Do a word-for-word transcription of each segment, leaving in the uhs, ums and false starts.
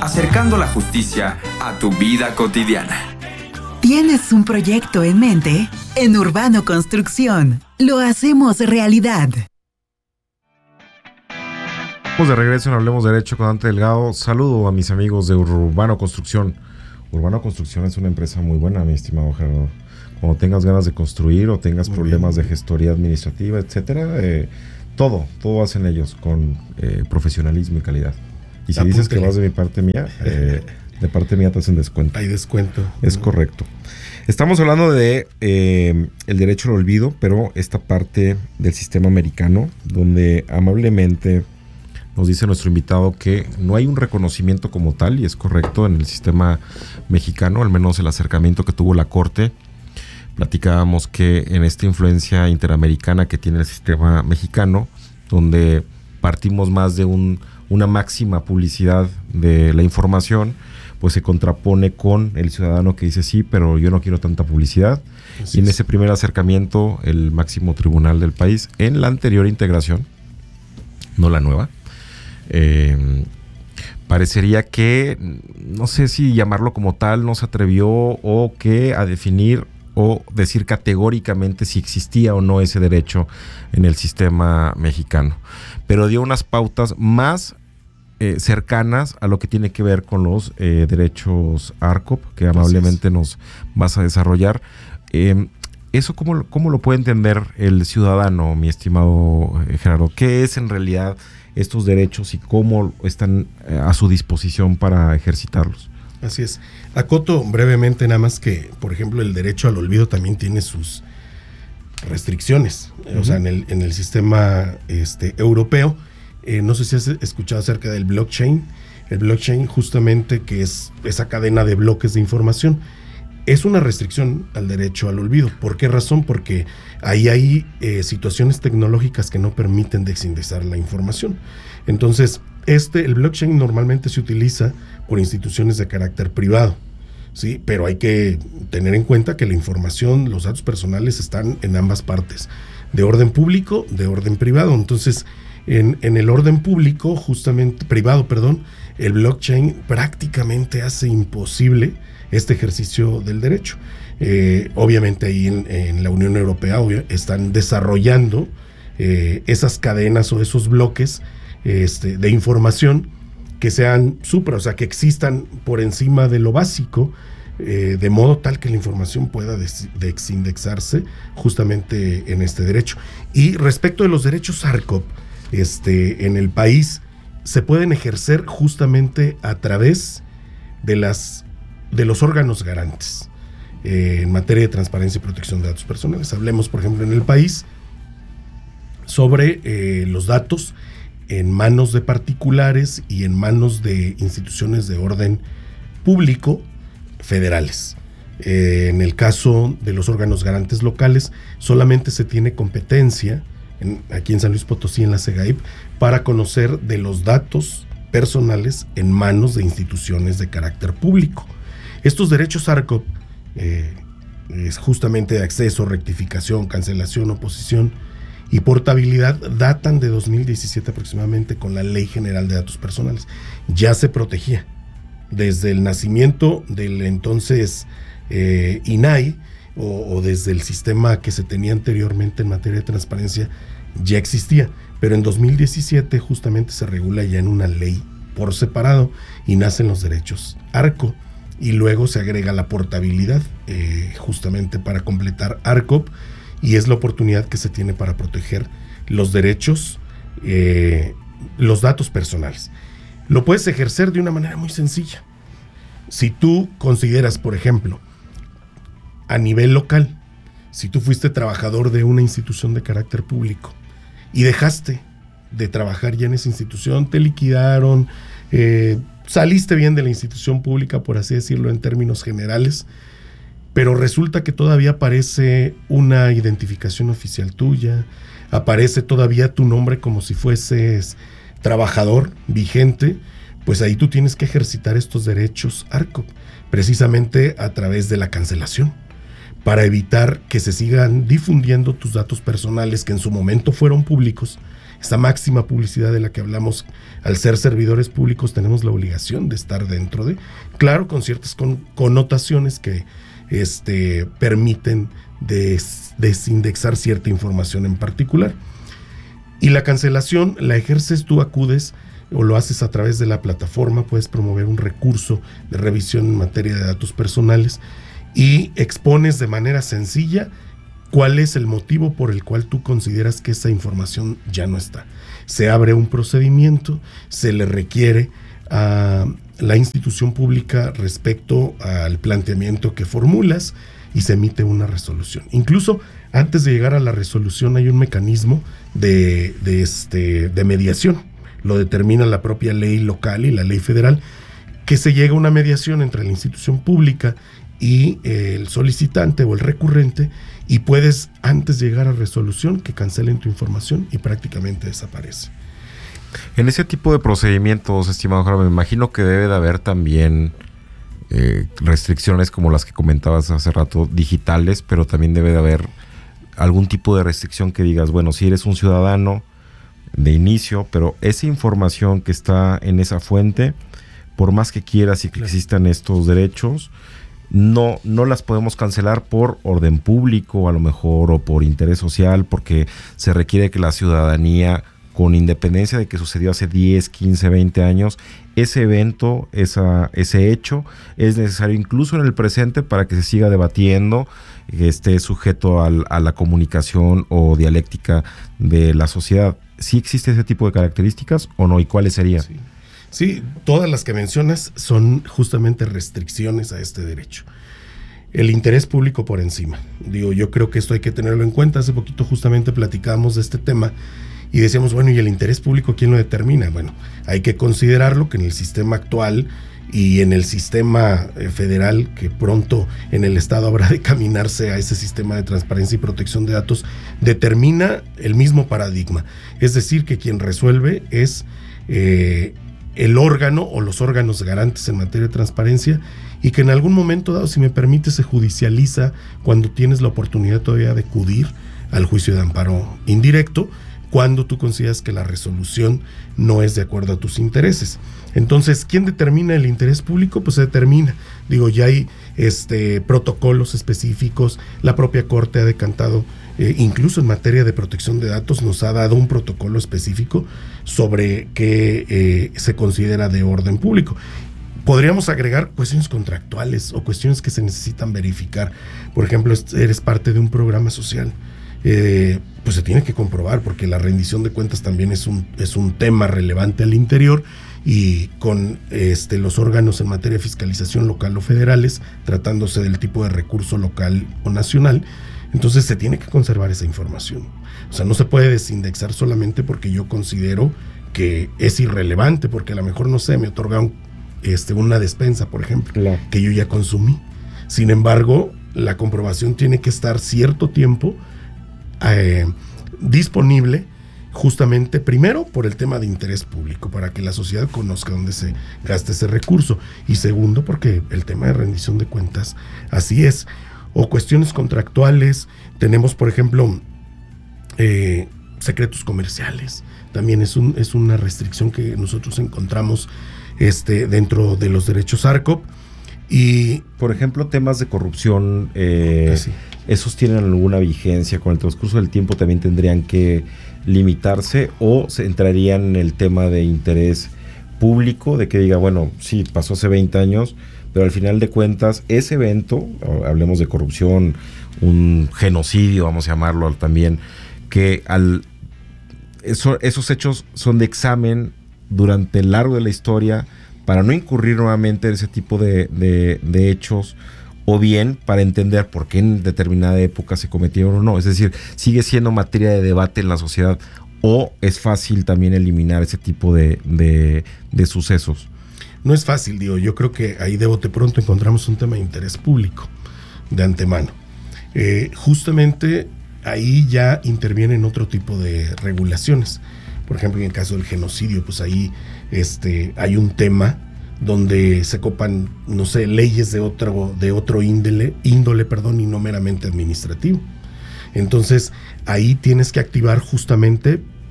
acercando la justicia a tu vida cotidiana. ¿Tienes un proyecto en mente? En Urbano Construcción lo hacemos realidad. Estamos de regreso en Hablemos Derecho con Dante Delgado. Saludo a mis amigos de Urbano Construcción. Urbano Construcción es una empresa muy buena, mi estimado Gerardo. Cuando tengas ganas de construir o tengas muy problemas bien de gestoría administrativa, etcétera, eh, todo, todo hacen ellos con eh, profesionalismo y calidad. Y si Apúntele. dices que vas de mi parte mía, eh, de parte mía te hacen descuento. Hay descuento. Es uh-huh. correcto. Estamos hablando de eh, el derecho al olvido, pero esta parte del sistema americano, donde amablemente nos dice nuestro invitado que no hay un reconocimiento como tal, y es correcto, en el sistema mexicano, al menos el acercamiento que tuvo la Corte. Platicábamos que en esta influencia interamericana que tiene el sistema mexicano, donde partimos más de un, una máxima publicidad de la información, pues se contrapone con el ciudadano que dice sí, pero yo no quiero tanta publicidad. Así y en es. Ese primer acercamiento, el máximo tribunal del país, en la anterior integración, no la nueva, eh, parecería que, no sé si llamarlo como tal, no se atrevió o que a definir o decir categóricamente si existía o no ese derecho en el sistema mexicano, pero dio unas pautas más eh, cercanas a lo que tiene que ver con los eh, derechos ARCOP, que amablemente nos vas a desarrollar. Eh, ¿Eso cómo, cómo lo puede entender el ciudadano, mi estimado Gerardo? ¿Qué es en realidad estos derechos y cómo están eh, a su disposición para ejercitarlos? Así es. Acoto brevemente nada más que, por ejemplo, el derecho al olvido también tiene sus restricciones. Uh-huh. O sea, en el, en el sistema este, europeo, eh, no sé si has escuchado acerca del blockchain. El blockchain justamente que es esa cadena de bloques de información. Es una restricción al derecho al olvido. ¿Por qué razón? Porque ahí hay eh, situaciones tecnológicas que no permiten desindexar la información. Entonces, este, el blockchain normalmente se utiliza por instituciones de carácter privado, ¿sí? Pero hay que tener en cuenta que la información, los datos personales están en ambas partes, de orden público, de orden privado. Entonces, en, en el orden público, justamente, privado, perdón, el blockchain prácticamente hace imposible este ejercicio del derecho. Eh, obviamente ahí en, en la Unión Europea obvio, están desarrollando eh, esas cadenas o esos bloques este, de información que sean supra, o sea, que existan por encima de lo básico, eh, de modo tal que la información pueda des- desindexarse justamente en este derecho. Y respecto de los derechos ARCOP, este, en el país se pueden ejercer justamente a través de las de los órganos garantes eh, en materia de transparencia y protección de datos personales. Hablemos, por ejemplo, en el país sobre eh, los datos en manos de particulares y en manos de instituciones de orden público federales. Eh, en el caso de los órganos garantes locales, solamente se tiene competencia en, aquí en San Luis Potosí, en la SEGAIP, para conocer de los datos personales en manos de instituciones de carácter público. Estos derechos ARCOP, eh, es justamente de acceso, rectificación, cancelación, oposición y portabilidad, datan de dos mil diecisiete aproximadamente con la Ley General de Datos Personales. Ya se protegía. Desde el nacimiento del entonces eh, I N A I o, o desde el sistema que se tenía anteriormente en materia de transparencia, ya existía. Pero en dos mil diecisiete justamente se regula ya en una ley por separado y nacen los derechos ARCO. Y luego se agrega la portabilidad eh, justamente para completar ARCOP, y es la oportunidad que se tiene para proteger los derechos, eh, los datos personales. Lo puedes ejercer de una manera muy sencilla. Si tú consideras, por ejemplo, a nivel local, si tú fuiste trabajador de una institución de carácter público y dejaste de trabajar ya en esa institución, te liquidaron, eh, saliste bien de la institución pública, por así decirlo, en términos generales, pero resulta que todavía aparece una identificación oficial tuya, aparece todavía tu nombre como si fueses trabajador vigente, pues ahí tú tienes que ejercitar estos derechos ARCOP, precisamente a través de la cancelación, para evitar que se sigan difundiendo tus datos personales que en su momento fueron públicos esta máxima publicidad de la que hablamos, al ser servidores públicos tenemos la obligación de estar dentro de, claro, con ciertas con, connotaciones que este, permiten des, desindexar cierta información en particular. Y la cancelación la ejerces, tú acudes o lo haces a través de la plataforma, puedes promover un recurso de revisión en materia de datos personales y expones de manera sencilla cuál es el motivo por el cual tú consideras que esa información ya no está. Se abre un procedimiento, se le requiere a la institución pública respecto al planteamiento que formulas y se emite una resolución. Incluso antes de llegar a la resolución hay un mecanismo de, de, este, de mediación. Lo determina la propia ley local y la ley federal, que se llega a una mediación entre la institución pública y eh, el solicitante o el recurrente, y puedes, antes de llegar a resolución, que cancelen tu información y prácticamente desaparece. En ese tipo de procedimientos, estimado Jorge, me imagino que debe de haber también eh, restricciones como las que comentabas hace rato, digitales, pero también debe de haber algún tipo de restricción que digas, bueno, si eres un ciudadano de inicio, pero esa información que está en esa fuente, por más que quieras y que existan estos derechos, no, no las podemos cancelar por orden público a lo mejor, o por interés social, porque se requiere que la ciudadanía, con independencia de que sucedió hace diez, quince, veinte años, ese evento, esa, ese hecho es necesario incluso en el presente para que se siga debatiendo, que esté sujeto al, a la comunicación o dialéctica de la sociedad. ¿Sí existe ese tipo de características o no? ¿Y cuáles serían? Sí. Sí, todas las que mencionas son justamente restricciones a este derecho. El interés público por encima. Digo, yo creo que esto hay que tenerlo en cuenta. Hace poquito justamente platicábamos de este tema y decíamos, bueno, ¿y el interés público quién lo determina? Bueno, hay que considerarlo que en el sistema actual y en el sistema eh, federal, que pronto en el Estado habrá de caminarse a ese sistema de transparencia y protección de datos, determina el mismo paradigma. Es decir, que quien resuelve es eh, el órgano o los órganos garantes en materia de transparencia, y que en algún momento dado, si me permite, se judicializa cuando tienes la oportunidad todavía de acudir al juicio de amparo indirecto, cuando tú consideras que la resolución no es de acuerdo a tus intereses. Entonces, ¿quién determina el interés público? Pues se determina. Digo, ya hay este, protocolos específicos, la propia Corte ha decantado, eh, incluso en materia de protección de datos, nos ha dado un protocolo específico sobre qué eh, se considera de orden público. Podríamos agregar cuestiones contractuales o cuestiones que se necesitan verificar. Por ejemplo, eres parte de un programa social. Eh, pues se tiene que comprobar, porque la rendición de cuentas también es un, es un tema relevante al interior, y con este, los órganos en materia de fiscalización local o federales, tratándose del tipo de recurso local o nacional, entonces se tiene que conservar esa información. O sea, no se puede desindexar solamente porque yo considero que es irrelevante, porque a lo mejor, no sé, me otorgaron este, una despensa, por ejemplo, claro, que yo ya consumí. Sin embargo, la comprobación tiene que estar cierto tiempo Eh, disponible, justamente primero por el tema de interés público, para que la sociedad conozca dónde se gasta ese recurso, y segundo porque el tema de rendición de cuentas así es. O cuestiones contractuales, tenemos por ejemplo eh, secretos comerciales, también es, un, es una restricción que nosotros encontramos este, dentro de los derechos ARCOP. Y por ejemplo, temas de corrupción, eh, sí. ¿esos tienen alguna vigencia? ¿Con el transcurso del tiempo también tendrían que limitarse, o se entrarían en el tema de interés público, de que diga, bueno, sí, pasó hace veinte años, pero al final de cuentas ese evento, hablemos de corrupción, un genocidio, vamos a llamarlo también, que al eso, esos hechos son de examen durante el largo de la historia, para no incurrir nuevamente en ese tipo de, de, de hechos, o bien para entender por qué en determinada época se cometieron o no. Es decir, sigue siendo materia de debate en la sociedad, o es fácil también eliminar ese tipo de, de, de sucesos. No es fácil, digo, yo creo que ahí de bote pronto encontramos un tema de interés público de antemano. Eh, justamente ahí ya intervienen otro tipo de regulaciones. Por ejemplo, en el caso del genocidio, pues ahí este, hay un tema donde se copan, no sé, leyes de otro, de otro índole, índole, perdón, y no meramente administrativo. Entonces, ahí tienes que activar justamente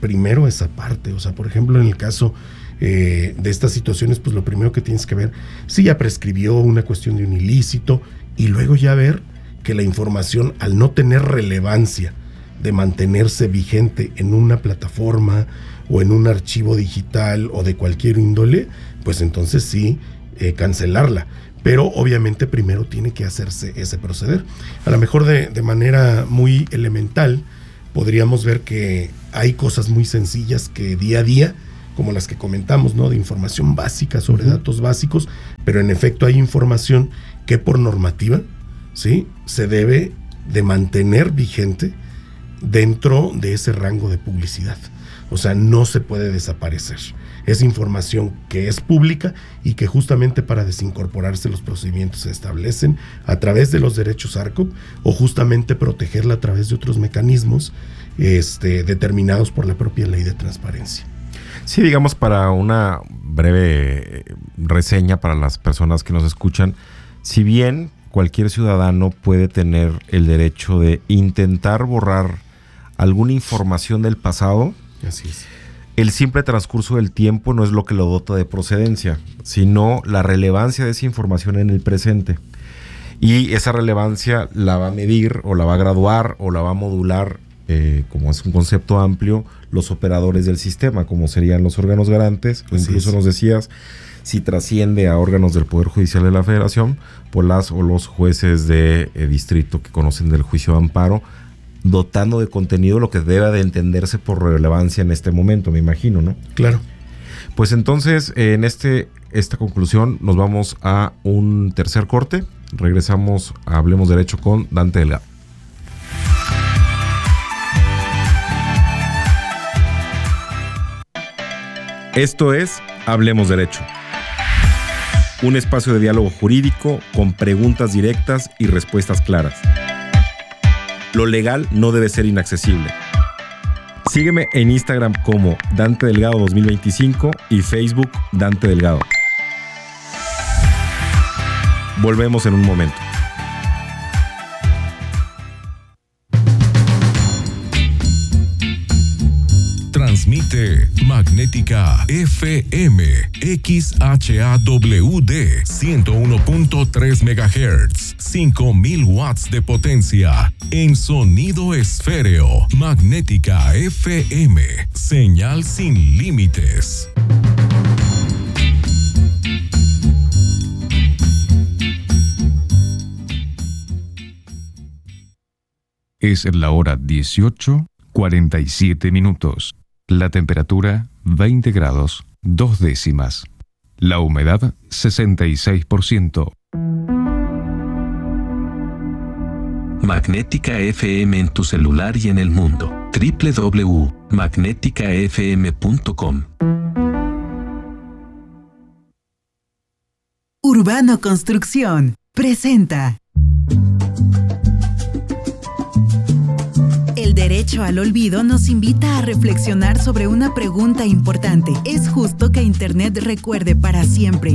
primero esa parte. O sea, por ejemplo, en el caso eh, de estas situaciones, pues lo primero que tienes que ver, si ya prescribió una cuestión de un ilícito, y luego ya ver que la información, al no tener relevancia de mantenerse vigente en una plataforma o en un archivo digital o de cualquier índole, pues entonces sí, eh, cancelarla. Pero obviamente primero tiene que hacerse ese proceder. A lo mejor de, de manera muy elemental podríamos ver que hay cosas muy sencillas que día a día, como las que comentamos, ¿no? De información básica sobre uh-huh. datos básicos, pero en efecto hay información que por normativa, ¿sí?, se debe de mantener vigente dentro de ese rango de publicidad. O sea, no se puede desaparecer. Es información que es pública y que justamente para desincorporarse los procedimientos se establecen a través de los derechos ARCOP, o justamente protegerla a través de otros mecanismos este, determinados por la propia ley de transparencia. Sí, digamos, para una breve reseña para las personas que nos escuchan, si bien cualquier ciudadano puede tener el derecho de intentar borrar alguna información del pasado, así es, el simple transcurso del tiempo no es lo que lo dota de procedencia, sino la relevancia de esa información en el presente. Y esa relevancia la va a medir o la va a graduar o la va a modular, eh, como es un concepto amplio, los operadores del sistema, como serían los órganos garantes, o incluso es. Nos decías, si trasciende a órganos del Poder Judicial de la Federación, por las o los jueces de eh, distrito que conocen del juicio de amparo, dotando de contenido lo que debe de entenderse por relevancia en este momento, me imagino, ¿no? Claro. Pues entonces, en este esta conclusión nos vamos a un tercer corte. Regresamos a Hablemos Derecho con Dante Delgado. Esto es Hablemos Derecho, un espacio de diálogo jurídico con preguntas directas y respuestas claras. Lo legal no debe ser inaccesible. Sígueme en Instagram como Dante Delgado dos mil veinticinco y Facebook Dante Delgado. Volvemos en un momento. Transmite Magnética F M X H A W D ciento uno punto tres megahertz, cinco mil watts de potencia en sonido esféreo. Magnética F M, señal sin límites. Es la hora dieciocho, cuarenta y siete minutos. La temperatura veinte grados, dos décimas. La humedad sesenta y seis por ciento. Magnética F M en tu celular y en el mundo. doble u doble u doble u punto magnética f m punto com. Urbano Construcción presenta El derecho al olvido nos invita a reflexionar sobre una pregunta importante. ¿Es justo que Internet recuerde para siempre